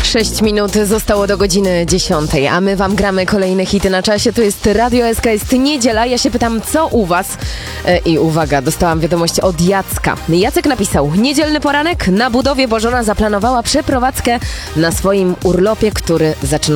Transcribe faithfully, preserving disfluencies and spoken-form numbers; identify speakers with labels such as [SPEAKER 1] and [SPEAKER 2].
[SPEAKER 1] Sześć minut zostało do godziny dziesiątej, a my wam gramy kolejne hity na czasie. To jest Radio S K, jest niedziela. Ja się pytam, co u was? E, I uwaga, dostałam wiadomość od Jacka. Jacek napisał: niedzielny poranek, na budowie Bożona zaplanowała przeprowadzkę na swoim urlopie, który zaczyna